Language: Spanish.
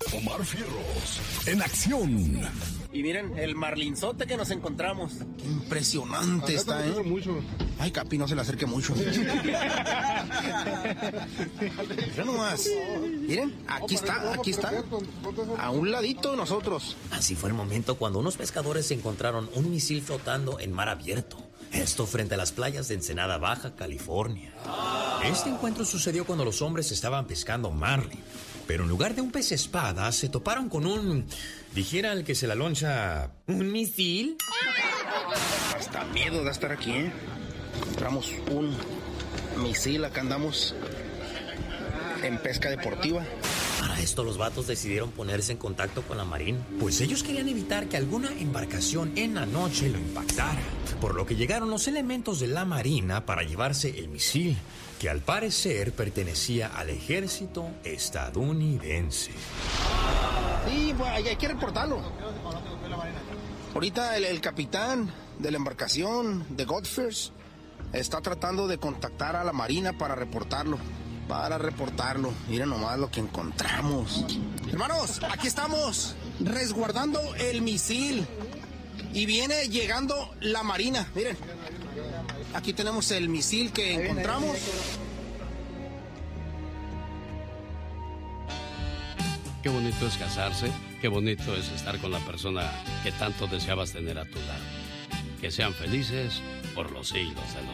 Omar Fierros, en acción. Y miren, el marlinzote que nos encontramos. Qué impresionante está, ¿eh? Ay, Capi, no se le acerque mucho. Mira nomás. Miren, aquí está. A un ladito de nosotros. Así fue el momento cuando unos pescadores encontraron un misil flotando en mar abierto. Esto frente a las playas de Ensenada Baja, California. Este encuentro sucedió cuando los hombres estaban pescando marlin. Pero en lugar de un pez espada, se toparon con un... Dijera el que se la loncha... ¿Un misil? Hasta miedo de estar aquí, ¿eh? Encontramos un misil, acá andamos en pesca deportiva. Para esto los vatos decidieron ponerse en contacto con la Marina, pues ellos querían evitar que alguna embarcación en la noche lo impactara. Por lo que llegaron los elementos de la Marina para llevarse el misil, que al parecer pertenecía al ejército estadounidense. Sí, pues hay que reportarlo. Ahorita el capitán de la embarcación de Godfrey está tratando de contactar a la Marina para reportarlo. Miren nomás lo que encontramos. Hermanos, aquí estamos resguardando el misil. Y viene llegando la Marina. Miren, aquí tenemos el misil que encontramos. Qué bonito es casarse, qué bonito es estar con la persona que tanto deseabas tener a tu lado. Que sean felices por los siglos de los